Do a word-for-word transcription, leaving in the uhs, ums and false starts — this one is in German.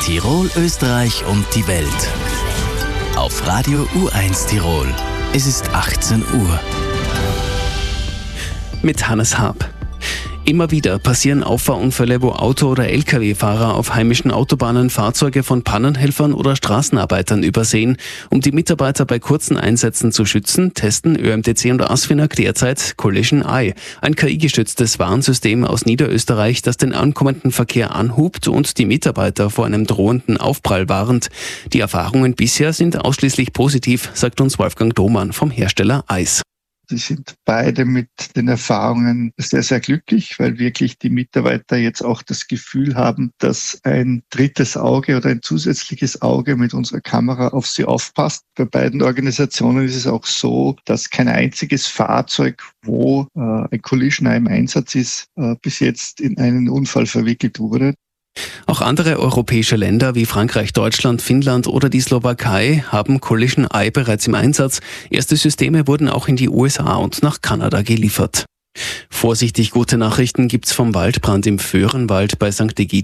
Tirol, Österreich und die Welt. Auf Radio U eins Tirol. Es ist achtzehn Uhr. Mit Hannes Haab. Immer wieder passieren Auffahrunfälle, wo Auto- oder L K W-Fahrer auf heimischen Autobahnen Fahrzeuge von Pannenhelfern oder Straßenarbeitern übersehen. Um die Mitarbeiter bei kurzen Einsätzen zu schützen, testen ÖMTC und ASFINAG derzeit Collision Eye, ein K I-gestütztes Warnsystem aus Niederösterreich, das den ankommenden Verkehr anhupt und die Mitarbeiter vor einem drohenden Aufprall warnt. Die Erfahrungen bisher sind ausschließlich positiv, sagt uns Wolfgang Domann vom Hersteller Eis. Sie sind beide mit den Erfahrungen sehr, sehr glücklich, weil wirklich die Mitarbeiter jetzt auch das Gefühl haben, dass ein drittes Auge oder ein zusätzliches Auge mit unserer Kamera auf sie aufpasst. Bei beiden Organisationen ist es auch so, dass kein einziges Fahrzeug, wo äh, ein Collision Eye im Einsatz ist, äh, bis jetzt in einen Unfall verwickelt wurde. Auch andere europäische Länder wie Frankreich, Deutschland, Finnland oder die Slowakei haben Collision Eye bereits im Einsatz. Erste Systeme wurden auch in die U S A und nach Kanada geliefert. Vorsichtig gute Nachrichten gibt's vom Waldbrand im Föhrenwald bei Sankt Ägidien.